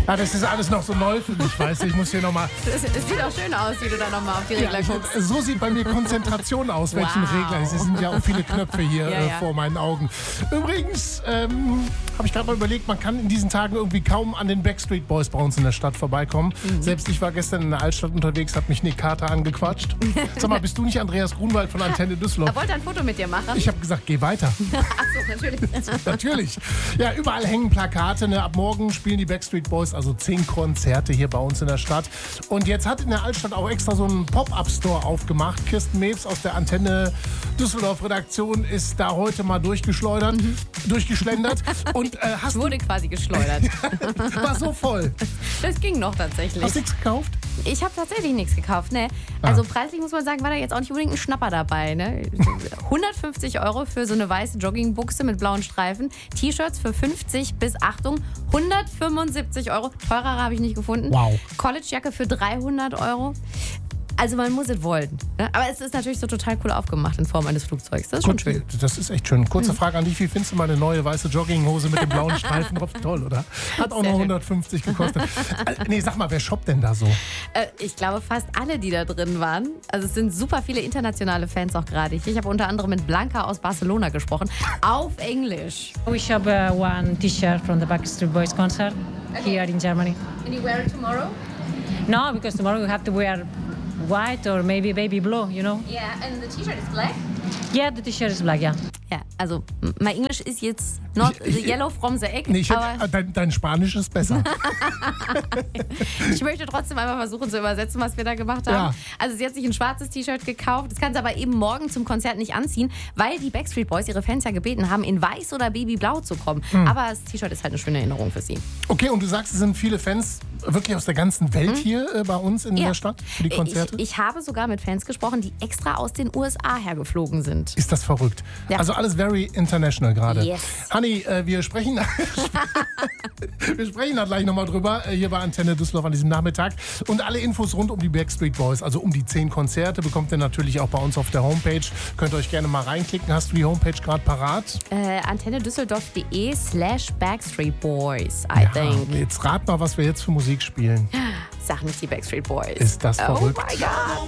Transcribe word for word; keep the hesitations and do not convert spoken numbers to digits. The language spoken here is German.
Ah, das ist alles noch so neu für mich, weißt du. Ich muss hier nochmal... Es sieht auch schön aus, wie du da nochmal auf die Regler Ja, guckst. ich, so sieht bei mir Konzentration aus, welchen Wow. Regler. Es sind ja auch viele Knöpfe hier Ja, äh, ja. vor meinen Augen. Übrigens ähm, habe ich gerade mal überlegt, man kann in diesen Tagen irgendwie kaum an den Backstreet Boys bei uns in der Stadt vorbeikommen. Mhm. Selbst ich war gestern in der Altstadt unterwegs, hat mich Nick Carter angequatscht. Sag mal, bist du nicht Andreas Grunwald von Antenne Düsseldorf? Er wollte ein Foto mit dir machen. Ich habe gesagt, geh weiter. Achso, natürlich. Natürlich. Ja, überall hängen Plakate. Ne? Ab morgen spielen die Backstreet Boys also zehn Konzerte hier bei uns in der Stadt. Und jetzt hat in der Altstadt auch extra so einen Pop-Up-Store aufgemacht. Kirsten Mews aus der Antenne Düsseldorf-Redaktion ist da heute mal durchgeschleudert, mhm. durchgeschlendert. Und äh, hast Wurde quasi geschleudert. war so voll. Das ging noch tatsächlich. Hast du nichts gekauft? Ich habe tatsächlich nichts gekauft, ne? Also preislich muss man sagen, war da jetzt auch nicht unbedingt ein Schnapper dabei, ne? hundertfünfzig Euro für so eine weiße Joggingbuchse mit blauen Streifen, T-Shirts für fünfzig bis, Achtung, hundertfünfundsiebzig Euro. Teurere habe ich nicht gefunden. Wow. Collegejacke für dreihundert Euro. Also man muss es wollen. Ne? Aber es ist natürlich so total cool aufgemacht in Form eines Flugzeugs. Das ist Gut, schon schön. das ist echt schön. Kurze Frage an dich, wie findest du meine neue weiße Jogginghose mit dem blauen Streifen drauf? Toll, oder? Hat auch Sehr noch schön. hundertfünfzig gekostet. äh, nee, sag mal, wer shoppt denn da so? Äh, ich glaube, fast alle, die da drin waren. Also es sind super viele internationale Fans auch gerade hier. Ich habe unter anderem mit Blanca aus Barcelona gesprochen. Auf Englisch. We shop uh, one T-shirt from the Backstreet Boys concert here in Germany. And you wear it tomorrow? No, because tomorrow we have to wear white or maybe baby blue, you know? Yeah, and the T-shirt is black? Yeah, the T-shirt is black, yeah. Ja, also my English ist jetzt not the yellow from the egg, Nee, ich hätte, aber äh, dein, dein Spanisch ist besser. ich möchte trotzdem einmal versuchen zu übersetzen, was wir da gemacht haben. Ja. Also sie hat sich ein schwarzes T-Shirt gekauft, das kann sie aber eben morgen zum Konzert nicht anziehen, weil die Backstreet Boys ihre Fans ja gebeten haben, in weiß oder babyblau zu kommen. Hm. Aber das T-Shirt ist halt eine schöne Erinnerung für sie. Okay, und du sagst, es sind viele Fans wirklich aus der ganzen Welt hier äh, bei uns in Ja. der Stadt für die Konzerte? Ich, ich habe sogar mit Fans gesprochen, die extra aus den U S A hergeflogen sind. Ist das verrückt? Ja. Also alles very international gerade. Yes. Honey, äh, wir sprechen wir sprechen da gleich nochmal drüber, äh, hier bei Antenne Düsseldorf an diesem Nachmittag. Und alle Infos rund um die Backstreet Boys, also um die zehn Konzerte, bekommt ihr natürlich auch bei uns auf der Homepage. Könnt ihr euch gerne mal reinklicken. Hast du die Homepage gerade parat? Äh, antennedüsseldorf.de slash Backstreet Boys, I think. Jetzt rat mal, was wir jetzt für Musik spielen. Sag nicht die Backstreet Boys. Ist das verrückt? Oh my God.